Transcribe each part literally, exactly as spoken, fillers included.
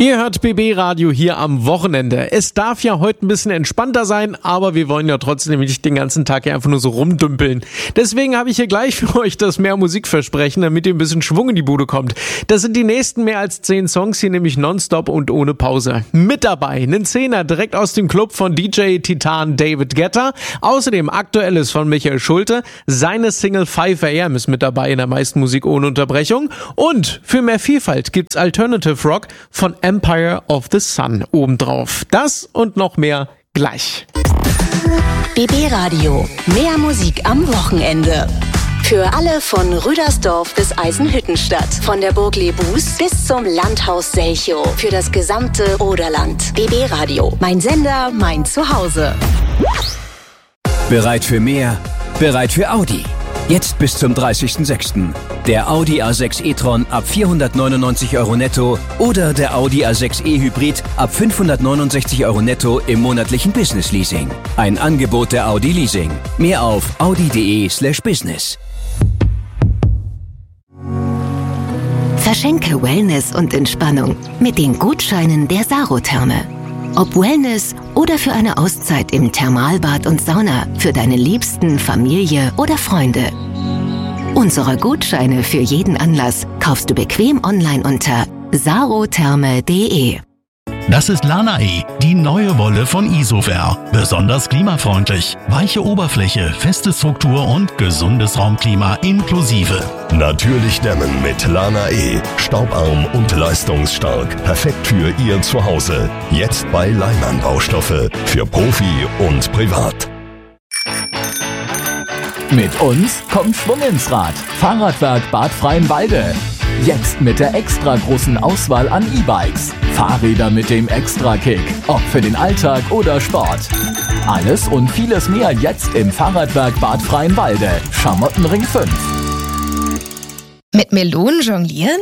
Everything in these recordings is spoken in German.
Ihr hört B B Radio hier am Wochenende. Es darf ja heute ein bisschen entspannter sein, aber wir wollen ja trotzdem nicht den ganzen Tag hier einfach nur so rumdümpeln. Deswegen habe ich hier gleich für euch das mehr Musikversprechen, damit ihr ein bisschen Schwung in die Bude kommt. Das sind die nächsten mehr als zehn Songs hier, nämlich nonstop und ohne Pause. Mit dabei einen Zehner direkt aus dem Club von D J Titan David Guetta. Außerdem Aktuelles von Michael Schulte. Seine Single five a m ist mit dabei in der meisten Musik ohne Unterbrechung. Und für mehr Vielfalt gibt's Alternative Rock von Empire of the Sun obendrauf. Das und noch mehr gleich. B B Radio. Mehr Musik am Wochenende. Für alle von Rüdersdorf bis Eisenhüttenstadt. Von der Burg Lebus bis zum Landhaus Selchow. Für das gesamte Oderland. B B Radio. Mein Sender, mein Zuhause. Bereit für mehr? Bereit für Audi. Jetzt bis zum dreißigsten sechsten Der Audi A sechs e-tron ab vierhundertneunundneunzig Euro netto oder der Audi A sechs e Hybrid ab fünfhundertneunundsechzig Euro netto im monatlichen Business Leasing. Ein Angebot der Audi Leasing. Mehr auf audi.de slash business. Verschenke Wellness und Entspannung mit den Gutscheinen der Sarotherme. Ob Wellness oder für eine Auszeit im Thermalbad und Sauna für deine Liebsten, Familie oder Freunde. Unsere Gutscheine für jeden Anlass kaufst du bequem online unter sarotherme punkt de. Das ist Lana-E, die neue Wolle von Isover. Besonders klimafreundlich. Weiche Oberfläche, feste Struktur und gesundes Raumklima inklusive. Natürlich dämmen mit Lana-E. Staubarm und leistungsstark. Perfekt für Ihr Zuhause. Jetzt bei Leimann Baustoffe. Für Profi und Privat. Mit uns kommt Schwung ins Rad. Fahrradwerk Bad Freienwalde. Jetzt mit der extra großen Auswahl an E-Bikes. Fahrräder mit dem Extra-Kick. Ob für den Alltag oder Sport. Alles und vieles mehr jetzt im Fahrradwerk Bad Freienwalde. Schamottenring fünf. Mit Melonen jonglieren?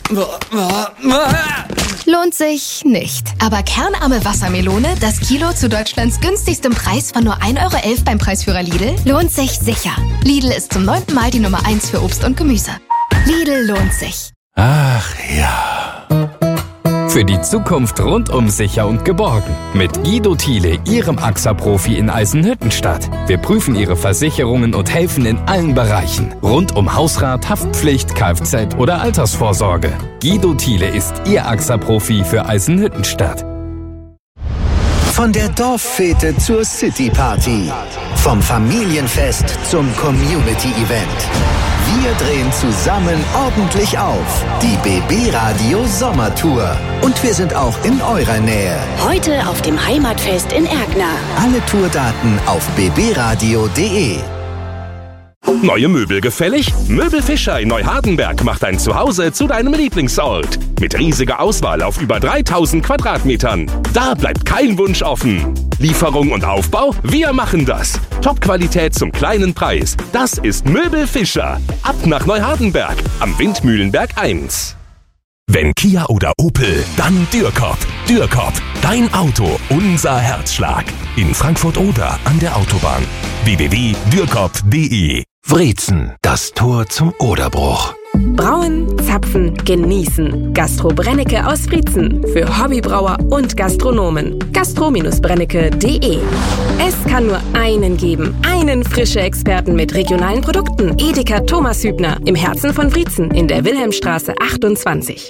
Lohnt sich nicht. Aber kernarme Wassermelone, das Kilo zu Deutschlands günstigstem Preis von nur ein Euro elf beim Preisführer Lidl, lohnt sich sicher. Lidl ist zum neunten Mal die Nummer eins für Obst und Gemüse. Lidl lohnt sich. Ach ja. Für die Zukunft rundum sicher und geborgen. Mit Guido Thiele, Ihrem A X A-Profi in Eisenhüttenstadt. Wir prüfen Ihre Versicherungen und helfen in allen Bereichen. Rund um Hausrat, Haftpflicht, Kfz oder Altersvorsorge. Guido Thiele ist Ihr A X A-Profi für Eisenhüttenstadt. Von der Dorffete zur City-Party. Vom Familienfest zum Community-Event. Wir drehen zusammen ordentlich auf. Die B B Radio Sommertour. Und wir sind auch in eurer Nähe. Heute auf dem Heimatfest in Erkner. Alle Tourdaten auf b b radio punkt de. Neue Möbel gefällig? Möbel Fischer in Neuhardenberg macht dein Zuhause zu deinem Lieblingsort. Mit riesiger Auswahl auf über dreitausend Quadratmetern. Da bleibt kein Wunsch offen. Lieferung und Aufbau? Wir machen das. Top-Qualität zum kleinen Preis. Das ist Möbel Fischer. Ab nach Neuhardenberg am Windmühlenberg eins. Wenn Kia oder Opel, dann Dürkop. Dürkop, dein Auto, unser Herzschlag. In Frankfurt-Oder an der Autobahn. w w w punkt dürkop punkt de. Wrezen, das Tor zum Oderbruch. Brauen, zapfen, genießen. Gastro Brennecke aus Wrezen. Für Hobbybrauer und Gastronomen. gastro Brennecke punkt de. Es kann nur einen geben. Einen frische Experten mit regionalen Produkten. Edeka Thomas Hübner. Im Herzen von Wrezen. In der Wilhelmstraße achtundzwanzig.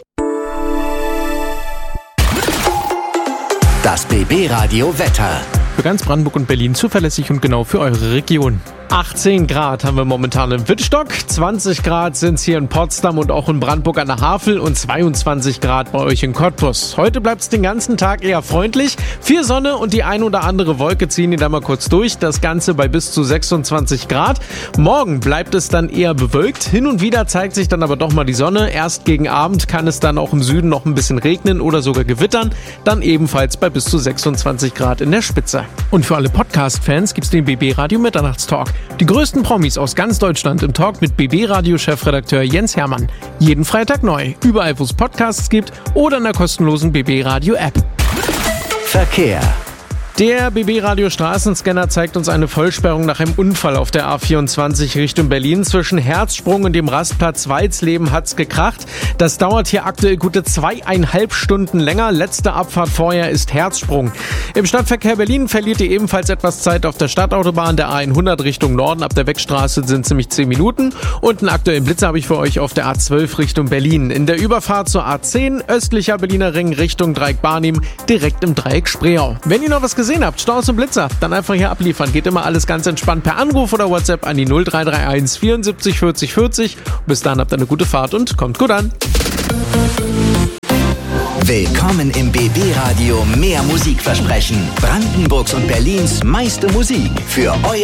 Das B B Radio Wetter. Für ganz Brandenburg und Berlin zuverlässig und genau für eure Region. achtzehn Grad haben wir momentan in Wittstock, zwanzig Grad sind es hier in Potsdam und auch in Brandenburg an der Havel und zweiundzwanzig Grad bei euch in Cottbus. Heute bleibt es den ganzen Tag eher freundlich. Viel Sonne und die ein oder andere Wolke ziehen die da mal kurz durch. Das Ganze bei bis zu sechsundzwanzig Grad. Morgen bleibt es dann eher bewölkt. Hin und wieder zeigt sich dann aber doch mal die Sonne. Erst gegen Abend kann es dann auch im Süden noch ein bisschen regnen oder sogar gewittern. Dann ebenfalls bei bis zu sechsundzwanzig Grad in der Spitze. Und für alle Podcast-Fans gibt's den B B Radio Mitternachtstalk. Die größten Promis aus ganz Deutschland im Talk mit B B Radio-Chefredakteur Jens Hermann. Jeden Freitag neu, überall wo es Podcasts gibt oder in der kostenlosen B B Radio App. Verkehr. Der B B-Radio Straßenscanner zeigt uns eine Vollsperrung nach einem Unfall auf der A vierundzwanzig Richtung Berlin. Zwischen Herzsprung und dem Rastplatz Weitsleben hat's gekracht. Das dauert hier aktuell gute zweieinhalb Stunden länger. Letzte Abfahrt vorher ist Herzsprung. Im Stadtverkehr Berlin verliert ihr ebenfalls etwas Zeit auf der Stadtautobahn der A hundert Richtung Norden. Ab der Wegstraße sind ziemlich zehn Minuten. Und einen aktuellen Blitzer habe ich für euch auf der A zwölf Richtung Berlin. In der Überfahrt zur A zehn, östlicher Berliner Ring Richtung Dreieck Barnim, direkt im Dreieck Spreeau. Wenn ihr noch was gesehen habt, Staus und Blitzer, dann einfach hier abliefern. Geht immer alles ganz entspannt per Anruf oder WhatsApp an die null drei drei eins vierundsiebzig vierzig vierzig. Bis dann habt ihr eine gute Fahrt und kommt gut an. Willkommen im B B-Radio Mehr Musikversprechen. Brandenburgs und Berlins meiste Musik für euer